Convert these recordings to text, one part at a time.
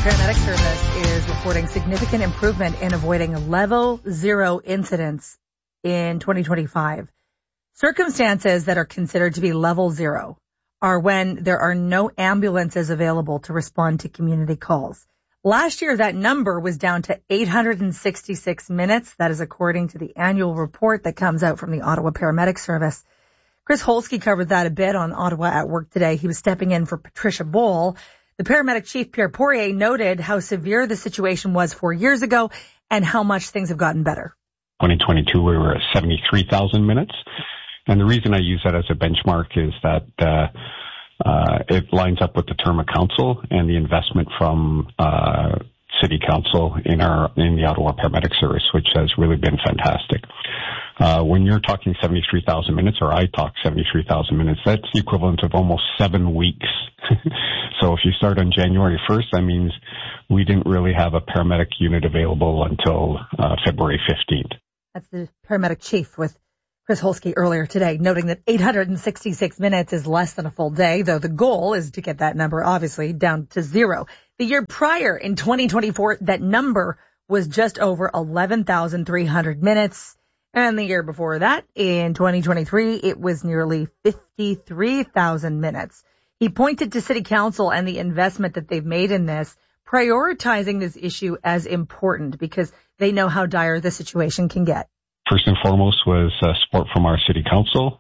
Paramedic Service is reporting significant improvement in avoiding level 0 incidents in 2025. Circumstances that are considered to be level 0 are when there are no ambulances available to respond to community calls. Last year, that number was down to 866 minutes. That is according to the annual report that comes out from the Ottawa Paramedic Service. Chris Holsky covered that a bit on Ottawa at Work today. He was stepping in for Patricia Boll. The paramedic chief, Pierre Poirier, noted how severe the situation was 4 years ago and how much things have gotten better. 2022, we were at 73,000 minutes. And the reason I use that as a benchmark is that it lines up with the term of council and the investment from City Council in the Ottawa Paramedic Service, which has really been fantastic. When you're talking 73,000 minutes, or I talk 73,000 minutes, that's the equivalent of almost 7 weeks. So if you start on January 1st, that means we didn't really have a paramedic unit available until February 15th. That's the paramedic chief with Chris Holsky earlier today, noting that 866 minutes is less than a full day, though the goal is to get that number, obviously, down to 0. The year prior, in 2024, that number was just over 11,300 minutes. And the year before that, in 2023, it was nearly 53,000 minutes. He pointed to City Council and the investment that they've made in this, prioritizing this issue as important because they know how dire the situation can get. First and foremost was support from our City Council.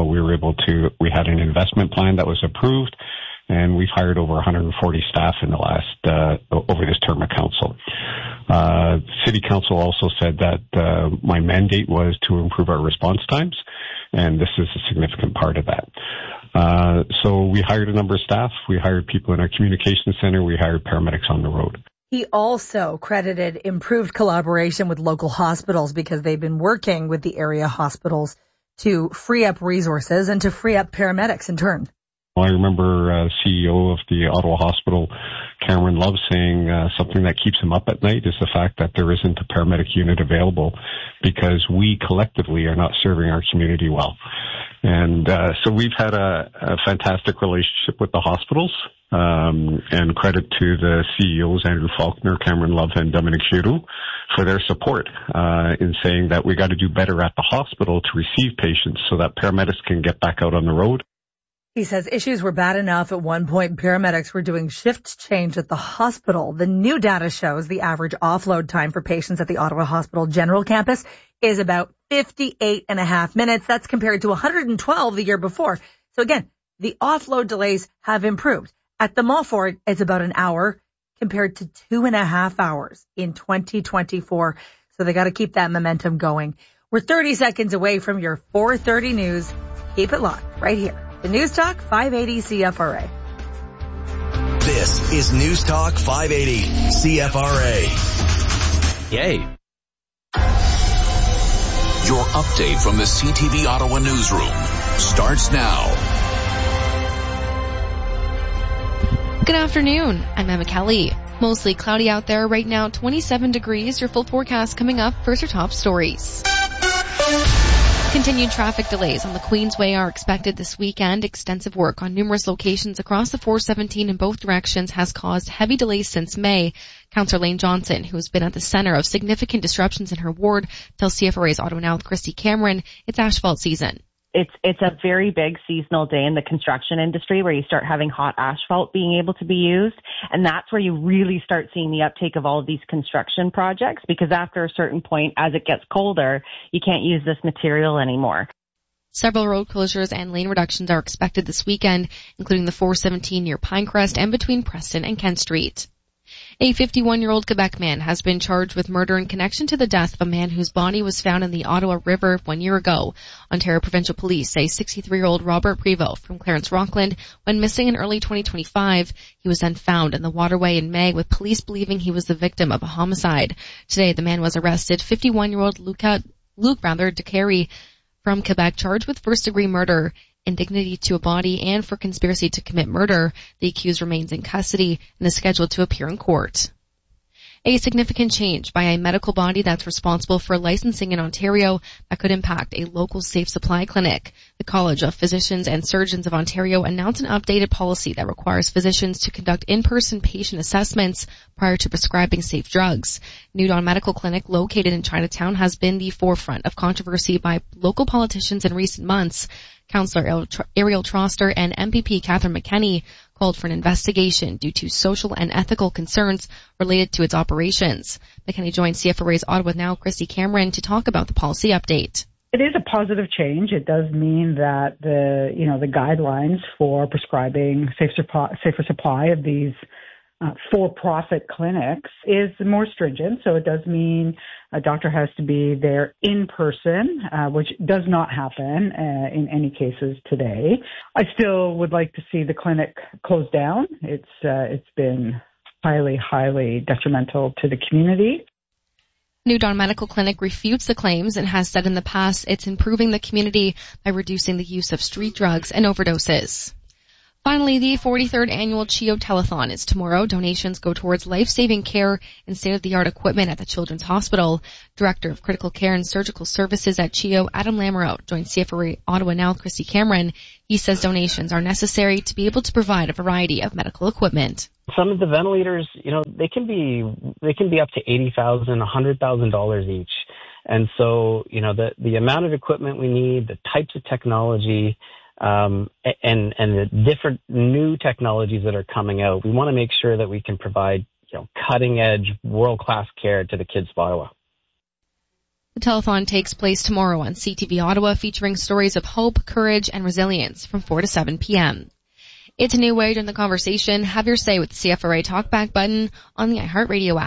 We had an investment plan that was approved, and we've hired over 140 staff in the last, over this term of council. City Council also said that my mandate was to improve our response times, and this is a significant part of that. So we hired a number of staff. We hired people in our communication center. We hired paramedics on the road. He also credited improved collaboration with local hospitals because they've been working with the area hospitals to free up resources and to free up paramedics in turn. I remember CEO of the Ottawa Hospital, Cameron Love, saying something that keeps him up at night is the fact that there isn't a paramedic unit available because we collectively are not serving our community well. And so we've had a fantastic relationship with the hospitals, and credit to the CEOs, Andrew Faulkner, Cameron Love, and Dominic Giroux, for their support in saying that we got to do better at the hospital to receive patients so that paramedics can get back out on the road. He says issues were bad enough at one point. Paramedics were doing shift change at the hospital. The new data shows the average offload time for patients at the Ottawa Hospital General Campus is about 58.5 minutes. That's compared to 112 the year before. So again, the offload delays have improved. At the Montfort, it's about an hour compared to 2.5 hours in 2024. So they got to keep that momentum going. We're 30 seconds away from your 4:30 news. Keep it locked right here. The News Talk 580 CFRA. This is News Talk 580 CFRA. Yay. Your update from the CTV Ottawa newsroom starts now. Good afternoon. I'm Emma Kelly. Mostly cloudy out there right now, 27 degrees. Your full forecast coming up. First, our top stories. Continued traffic delays on the Queensway are expected this weekend. Extensive work on numerous locations across the 417 in both directions has caused heavy delays since May. Councillor Lane Johnson, who has been at the center of significant disruptions in her ward, tells CFRA's Ottawa Now with Christy Cameron it's asphalt season. It's a very big seasonal day in the construction industry where you start having hot asphalt being able to be used. And that's where you really start seeing the uptake of all of these construction projects, because after a certain point, as it gets colder, you can't use this material anymore. Several road closures and lane reductions are expected this weekend, including the 417 near Pinecrest and between Preston and Kent Street. A 51-year-old Quebec man has been charged with murder in connection to the death of a man whose body was found in the Ottawa River 1 year ago. Ontario Provincial Police say 63-year-old Robert Prevost from Clarence Rockland went missing in early 2025. He was then found in the waterway in May, with police believing he was the victim of a homicide. Today, the man was arrested. 51-year-old Luc Decarry from Quebec, charged with first-degree murder, indignity to a body, and for conspiracy to commit murder. The accused remains in custody and is scheduled to appear in court. A significant change by a medical body that's responsible for licensing in Ontario that could impact a local safe supply clinic. The College of Physicians and Surgeons of Ontario announced an updated policy that requires physicians to conduct in-person patient assessments prior to prescribing safe drugs. New Dawn Medical Clinic, located in Chinatown, has been the forefront of controversy by local politicians in recent months. Councillor Ariel Troster and MPP Catherine McKenney called for an investigation due to social and ethical concerns related to its operations. McKenney joined CFRA's Ottawa Now, Christy Cameron, to talk about the policy update. It is a positive change. It does mean that the guidelines for prescribing safer supply of these for-profit clinics is more stringent. So it does mean a doctor has to be there in person, which does not happen in any cases today. I still would like to see the clinic closed down. It's been highly detrimental to the community. New Dawn Medical Clinic refutes the claims and has said in the past it's improving the community by reducing the use of street drugs and overdoses. Finally, the 43rd annual CHEO Telethon is tomorrow. Donations go towards life-saving care and state-of-the-art equipment at the Children's Hospital. Director of Critical Care and Surgical Services at CHEO, Adam Lamoureux, joined CFRA Ottawa Now, Christy Cameron. He says donations are necessary to be able to provide a variety of medical equipment. Some of the ventilators, they can be up to $80,000, $100,000 each. And so, the amount of equipment we need, the types of technology, and the different new technologies that are coming out, we want to make sure that we can provide, cutting edge, world-class care to the kids of Ottawa. The telethon takes place tomorrow on CTV Ottawa, featuring stories of hope, courage, and resilience from 4 to 7 p.m. It's a new way to end the conversation. Have your say with the CFRA Talkback button on the iHeartRadio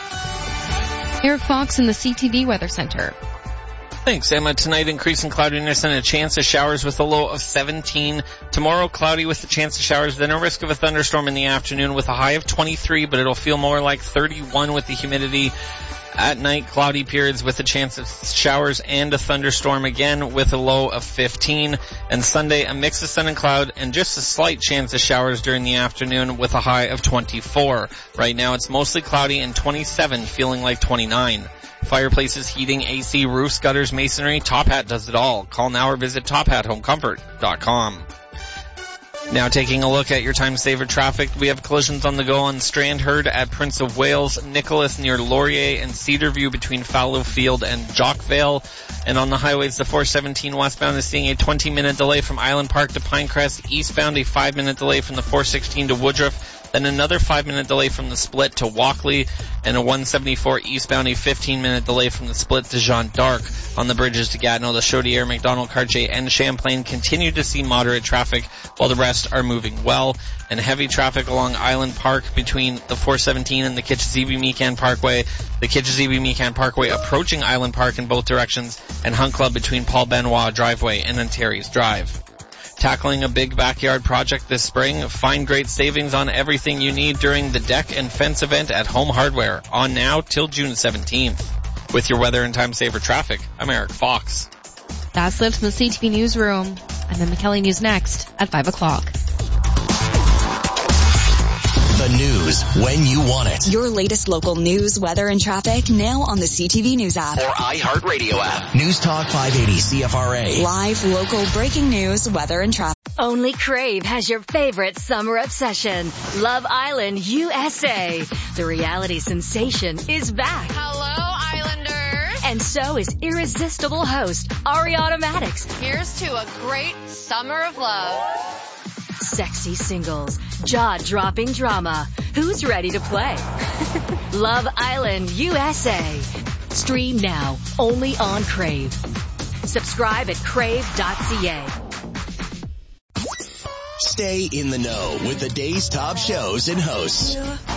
app. Eric Fox in the CTV Weather Center. Thanks, Emma. Tonight, increasing cloudiness and a chance of showers with a low of 17. Tomorrow, cloudy with a chance of showers, then a risk of a thunderstorm in the afternoon with a high of 23, but it'll feel more like 31 with the humidity. At night, cloudy periods with a chance of showers and a thunderstorm again with a low of 15. And Sunday, a mix of sun and cloud and just a slight chance of showers during the afternoon with a high of 24. Right now, it's mostly cloudy and 27, feeling like 29. Fireplaces, heating, AC, roofs, gutters, masonry, Top Hat does it all. Call now or visit tophathomecomfort.com. Now taking a look at your time saver traffic, we have collisions on the go on Strandherd at Prince of Wales, Nicholas near Laurier, and Cedarview between Fallowfield and Jockvale. And on the highways, the 417 westbound is seeing a 20-minute delay from Island Park to Pinecrest, eastbound a 5-minute delay from the 416 to Woodruff, then another 5-minute delay from the split to Walkley, and a 174 eastbound, a 15-minute delay from the split to Jeanne d'Arc. On the bridges to Gatineau, the Chaudière, McDonald, Cartier, and Champlain continue to see moderate traffic, while the rest are moving well. And heavy traffic along Island Park between the 417 and the Kitchizebe-Meekan Parkway, the Kitchizebe-Meekan Parkway approaching Island Park in both directions, and Hunt Club between Paul Benoit Driveway and Antares Drive. Tackling a big backyard project this spring, find great savings on everything you need during the deck and fence event at Home Hardware, on now till June 17th. With your weather and time saver traffic, I'm Eric Fox. That's Liv from the CTV Newsroom. And then McKelly News next at 5 o'clock. The news when you want it. Your latest local news, weather, and traffic now on the CTV News app. Or iHeartRadio app. News Talk 580 CFRA. Live local breaking news, weather, and traffic. Only Crave has your favorite summer obsession. Love Island USA. The reality sensation is back. Hello, Islanders. And so is irresistible host Ariana Maddox. Here's to a great summer of love. Sexy singles, jaw-dropping drama. Who's ready to play? Love Island USA. Stream now, only on Crave. Subscribe at crave.ca. Stay in the know with the day's top shows and hosts.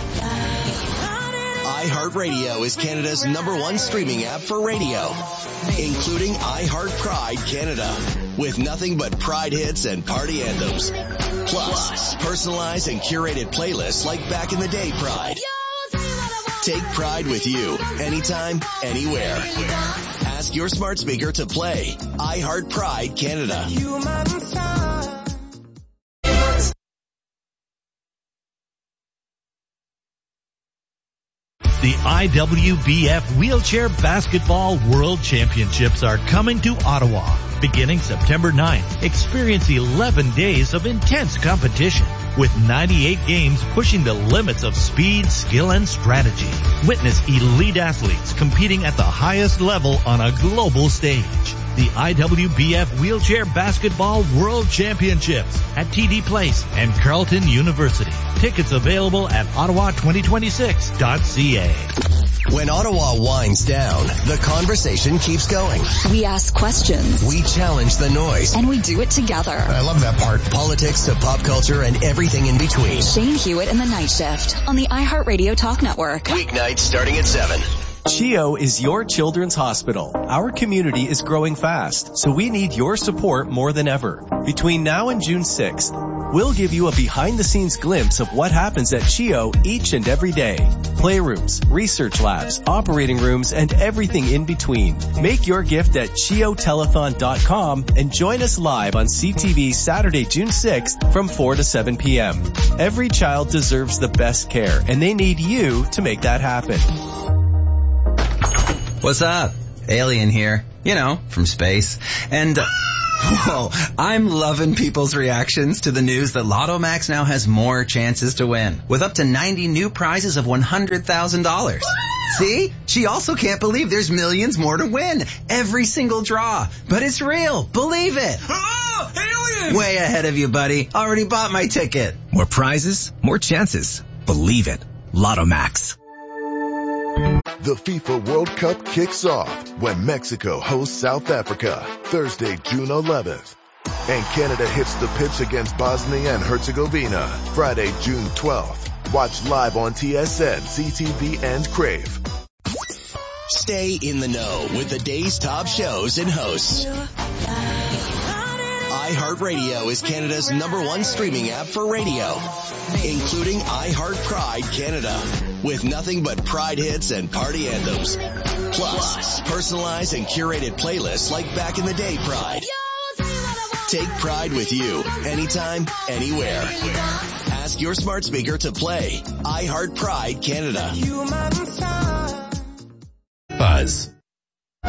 iHeartRadio is Canada's #1 streaming app for radio, including iHeart Pride Canada, with nothing but Pride hits and party anthems. Plus, personalized and curated playlists like Back in the Day Pride. Take Pride with you, anytime, anywhere. Ask your smart speaker to play iHeart Pride Canada. The IWBF Wheelchair Basketball World Championships are coming to Ottawa. Beginning September 9th, experience 11 days of intense competition with 98 games pushing the limits of speed, skill, and strategy. Witness elite athletes competing at the highest level on a global stage. The IWBF Wheelchair Basketball World Championships at TD Place and Carleton University. Tickets available at ottawa2026.ca. When Ottawa winds down, the conversation keeps going. We ask questions. We challenge the noise. And we do it together. I love that part. Politics to pop culture and everything in between. Shane Hewitt and the Night Shift on the iHeartRadio Talk Network. Weeknights starting at 7. CHEO is your children's hospital. Our community is growing fast, so we need your support more than ever. Between now and June 6th, we'll give you a behind-the-scenes glimpse of what happens at CHEO each and every day. Playrooms, research labs, operating rooms, and everything in between. Make your gift at CHEOtelethon.com and join us live on CTV Saturday, June 6th from 4 to 7 p.m. Every child deserves the best care, and they need you to make that happen. What's up? Alien here. You know, from space. And, whoa, I'm loving people's reactions to the news that Lotto Max now has more chances to win, with up to 90 new prizes of $100,000. See? She also can't believe there's millions more to win. Every single draw. But it's real. Believe it. Oh, alien! Way ahead of you, buddy. Already bought my ticket. More prizes, more chances. Believe it. Lotto Max. The FIFA World Cup kicks off when Mexico hosts South Africa Thursday, June 11th. And Canada hits the pitch against Bosnia and Herzegovina Friday, June 12th. Watch live on TSN, CTV, and Crave. Stay in the know with the day's top shows and hosts. iHeartRadio is Canada's #1 streaming app for radio, including iHeart Pride Canada, with nothing but Pride hits and party anthems. Plus, personalized and curated playlists like Back in the Day Pride. Take Pride with you, anytime, anywhere. Ask your smart speaker to play iHeart Pride Canada. Buzz.